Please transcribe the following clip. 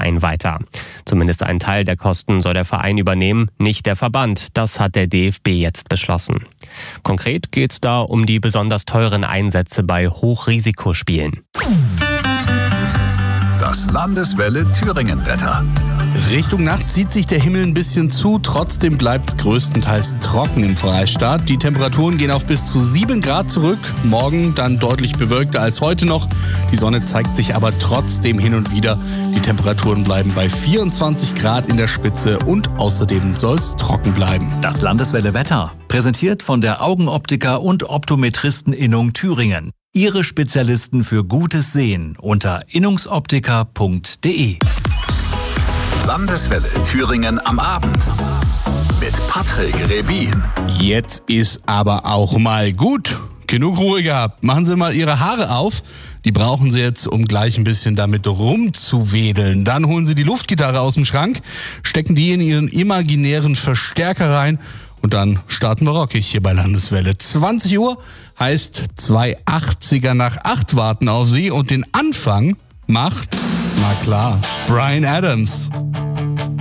Verein weiter. Zumindest einen Teil der Kosten soll der Verein übernehmen, nicht der Verband. Das hat der DFB jetzt beschlossen. Konkret geht es da um die besonders teuren Einsätze bei Hochrisikospielen. Das Landeswelle Thüringen-Wetter. Richtung Nacht zieht sich der Himmel ein bisschen zu, trotzdem bleibt es größtenteils trocken im Freistaat. Die Temperaturen gehen auf bis zu 7 Grad zurück, morgen dann deutlich bewölkter als heute noch. Die Sonne zeigt sich aber trotzdem hin und wieder. Die Temperaturen bleiben bei 24 Grad in der Spitze und außerdem soll es trocken bleiben. Das Landeswelle Wetter, präsentiert von der Augenoptiker und Optometristen-Innung Thüringen. Ihre Spezialisten für gutes Sehen unter innungsoptiker.de. Landeswelle Thüringen am Abend mit Patrick Rebin. Jetzt ist aber auch mal gut. Genug Ruhe gehabt. Machen Sie mal Ihre Haare auf. Die brauchen Sie jetzt, um gleich ein bisschen damit rumzuwedeln. Dann holen Sie die Luftgitarre aus dem Schrank, stecken die in Ihren imaginären Verstärker rein und dann starten wir rockig hier bei Landeswelle. 20 Uhr heißt 2 80er nach 8 warten auf Sie und den Anfang macht, na klar, Bryan Adams.